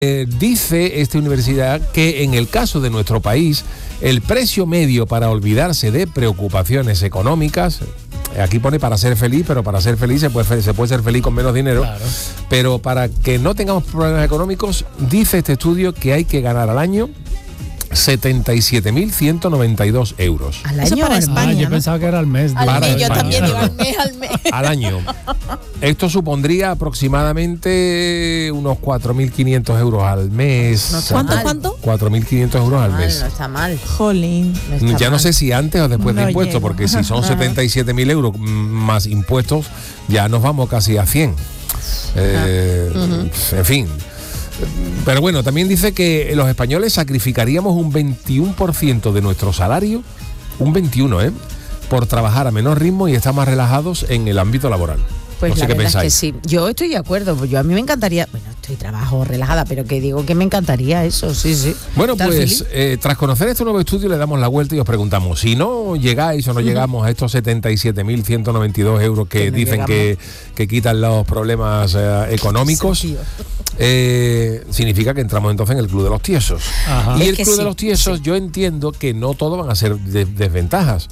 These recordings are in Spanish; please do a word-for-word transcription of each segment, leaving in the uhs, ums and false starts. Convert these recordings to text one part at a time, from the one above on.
Eh, dice esta universidad que en el caso de nuestro país, el precio medio para olvidarse de preocupaciones económicas, aquí pone para ser feliz, pero para ser feliz se puede, se puede ser feliz con menos dinero, claro. Pero para que no tengamos problemas económicos, dice este estudio que hay que ganar al año setenta y siete mil ciento noventa y dos euros. Al año para España, ah, yo ¿no? pensaba que era al mes. Al para mes, yo España, también no, digo no. al mes, al mes. Al año. Esto supondría aproximadamente unos cuatro mil quinientos euros al mes. No está ¿Cuánto, mal. cuánto? cuatro mil quinientos euros al Mal, mes. no está mal. Jolín. No está Ya no mal. sé si antes o después de No impuestos, llego. porque si son setenta y siete mil euros más impuestos, ya nos vamos casi a cien. Eh, uh-huh. En fin. Pero bueno, también dice que los españoles sacrificaríamos un veintiuno por ciento de nuestro salario, un veintiuno, ¿eh? Por trabajar a menor ritmo y estar más relajados en el ámbito laboral. Pues no sé la qué verdad pensáis. es que sí. Yo estoy de acuerdo. Pues yo a mí me encantaría. Bueno, estoy trabajo relajada, pero que digo que me encantaría eso, sí, sí. Bueno, Estar pues feliz. eh, tras conocer este nuevo estudio le damos la vuelta y os preguntamos, si no llegáis o no llegamos a estos setenta y siete mil ciento noventa y dos euros que, Que no dicen que, que quitan los problemas eh, económicos, Sí, tío. eh, significa que entramos entonces en el Club de los Tiesos. Ajá. Y Es el que Club sí, de los Tiesos, sí. yo entiendo que no todo van a ser de- desventajas.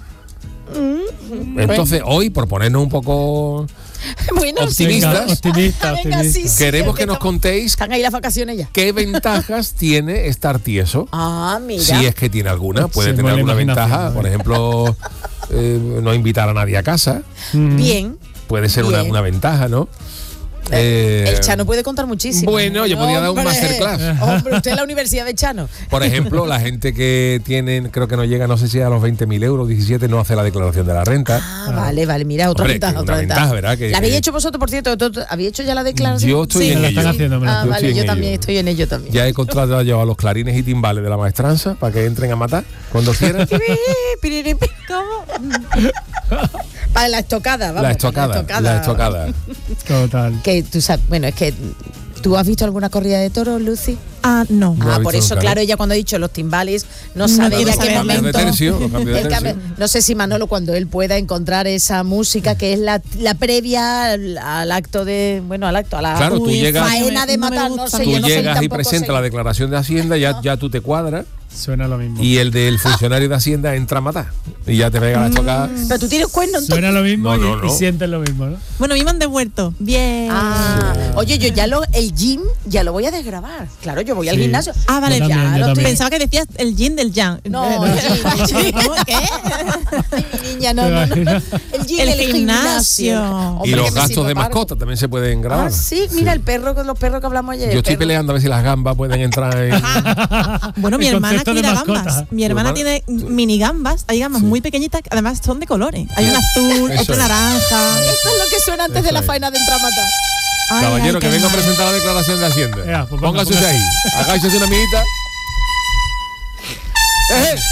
Entonces, hoy, por ponernos un poco Bueno, sí. optimistas, Venga, optimista, Venga, optimista. sí, sí, queremos es que nos estamos- contéis Están ahí las vacaciones ya. qué ventajas tiene estar tieso. Ah, mira. Si es que tiene alguna, puede Sí, tener buena alguna imaginación, ventaja. ¿no? Por ejemplo, eh, no invitar a nadie a casa. Mm. Bien. Puede ser una, Bien. una ventaja, ¿no? Eh, El Chano puede contar muchísimo. Bueno, yo podría dar un Hombre, masterclass. Hombre, usted es la Universidad de Chano. Por ejemplo, la gente que tienen, creo que no llega, no sé si a los veinte mil euros, diecisiete, no hace la declaración de la renta. Ah, vale, vale. Mira, otra Hombre, ventaja, que otra una ventaja. ventaja, ¿verdad? Que- ¿La habéis que- hecho vosotros, por cierto? ¿Tú- tú- ¿Habéis hecho ya la declaración? Yo estoy Sí. en Me la ello. están haciendo, me la Ah, están vale, estoy yo en también ello. estoy en ello también. Ya he contratado yo a los clarines y timbales de la maestranza para que entren a matar cuando quieran. ¿Cómo? Para la estocada, vamos. La estocada, la estocada. Total. Que tú sabes, bueno, es que ¿tú has visto alguna corrida de toros, Lucy? Ah, no. No ah, he por visto eso, nunca, claro, ¿no? ella cuando ha dicho los timbales, no No sabe quiere en qué saber Cambios de momento. tercio, los cambios de el tercio. cambio- no sé si Manolo, cuando él pueda encontrar esa música que es la, la previa al, al acto de, bueno, al acto, a la Claro, tú Uy, llegas- faena de no me matar, no gusta. sé, Tú yo no soy llegas y tampoco presentas la seguidora. declaración de Hacienda, ya, ya tú te cuadras Suena lo mismo. y el del funcionario de Hacienda entra a matar y ya te pega la estocada. Pero tú tienes cuerno, entonces. Suena lo mismo No, y, no, no. y sientes lo mismo, ¿no? Bueno, a mí me han devuelto. Bien. Ah, oye, yo ya lo, el gym ya lo voy a desgravar. Claro, yo voy al Sí. gimnasio. Ah, vale, Yo también, ya yo lo estoy. también. Pensaba que decías el yin del yang. No, el gym, el gym. ¿Cómo? ¿Qué? Ay, mi niña, no, no, no. El gym, El el, gimnasio. gimnasio. Y Hombre, los que me gastos sirva de para mascota también se pueden grabar. Ah, sí, mira el perro con los perros que hablamos ayer. Yo el estoy perro. peleando a ver si las gambas pueden entrar en... Bueno, mi El hermana concepto de cuida mascota. gambas. Mi Tu hermana hermana- tiene mini gambas. Hay gambas muy pequeñitas, que además son de colores. Hay una azul, Eso otra es. naranja. Esto es lo que suena antes Eso de la es. faena de entrar a matar. Ay, Caballero, ay, que qué venga a mal. presentar la declaración de Hacienda. Ya, pues venga, Póngase usted póngase. ahí. Agáchese una amiguita. ¡Eh, eh!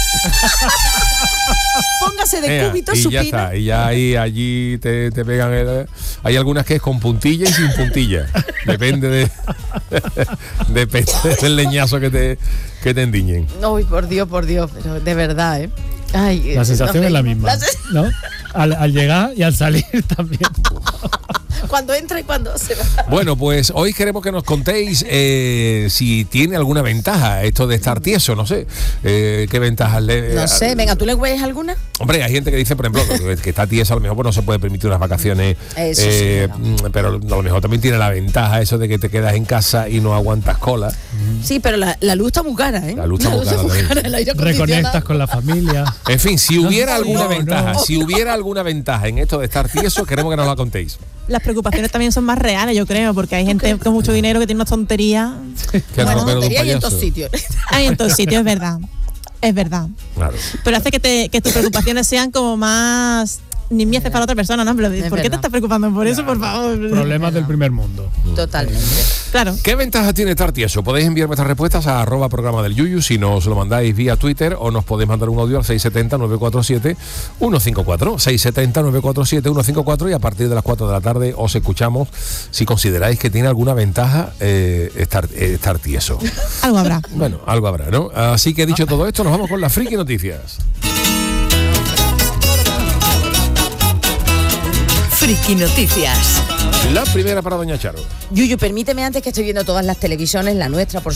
Póngase de Ea, cúbito, y ya supina. está, y ya ahí allí te, te pegan el- hay algunas que es con puntilla y sin puntilla. Depende de depende del leñazo que te que te endiñen. Ay, por Dios, por Dios, pero de verdad, ¿eh? Ay, La sensación no, es la misma, la sen- ¿no? Al, al llegar y al salir también. Cuando entra y cuando se va. Bueno, pues hoy queremos que nos contéis eh, si tiene alguna ventaja esto de estar tieso, no sé. Eh, ¿Qué ventajas le No sé, venga, ¿tú le ves alguna? Hombre, hay gente que dice, por ejemplo, que- que está tiesa, a lo mejor pues, no se puede permitir unas vacaciones, Eso sí, eh, claro. pero a lo mejor también tiene la ventaja eso de que te quedas en casa y no aguantas cola. Sí, pero la, la luz está muy cara, ¿eh? La luz está muy cara también. el aire acondicionado. Reconectas con la familia. En fin, si hubiera No, alguna no, ventaja, no. si hubiera alguna ventaja en esto de estar tieso, queremos que nos la contéis. Las preocupaciones también son más reales, yo creo, porque hay gente con mucho dinero que tiene unas tonterías. Que Bueno, ropero de un tontería y en payaso. todos sitios. Hay en todos sitios, es verdad. Es verdad. Claro. Pero hace que, te, que tus preocupaciones sean como más nimieces para otra persona, ¿no? Pero, Es ¿por qué te verdad. estás preocupando por eso, por favor? Problemas del primer mundo. Totalmente. Claro. ¿Qué ventaja tiene estar tieso? Podéis enviar vuestras respuestas a arroba programa del Yuyu si nos lo mandáis vía Twitter o nos podéis mandar un audio al seis siete cero, nueve cuatro siete, uno cinco cuatro. seis siete cero, nueve cuatro siete, uno cinco cuatro y a partir de las cuatro de la tarde os escuchamos si consideráis que tiene alguna ventaja eh, estar, eh, estar tieso. Algo habrá. Bueno, algo habrá, ¿no? Así que dicho todo esto, nos vamos con las friki noticias. Friki Noticias. La primera para doña Charo. Yuyu, permíteme antes que estoy viendo todas las televisiones, la nuestra, por